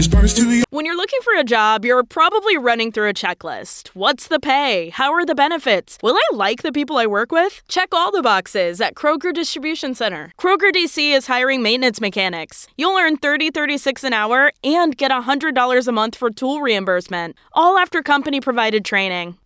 When you're looking for a job, you're probably running through a checklist. What's the pay? How are the benefits? Will I like the people I work with? Check all the boxes at Kroger Distribution Center. Kroger DC is hiring maintenance mechanics. You'll earn $30.36 an hour and get $100 a month for tool reimbursement, all after company-provided training.